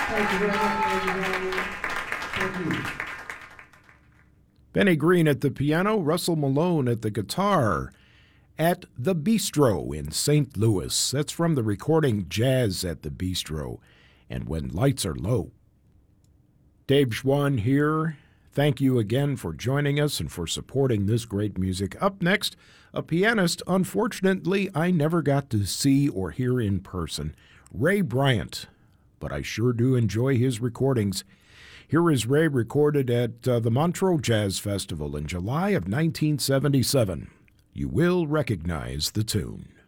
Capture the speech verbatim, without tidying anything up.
Thank you very much, ladies and gentlemen. Thank you. Benny Green at the piano, Russell Malone at the guitar at the Bistro in Saint Louis. That's from the recording Jazz at the Bistro and When Lights Are Low. Dave Schwann here. Thank you again for joining us and for supporting this great music. Up next, a pianist, unfortunately, I never got to see or hear in person, Ray Bryant, but I sure do enjoy his recordings. Here is Ray recorded at uh, the Montreux Jazz Festival in July of nineteen seventy-seven. You will recognize the tune.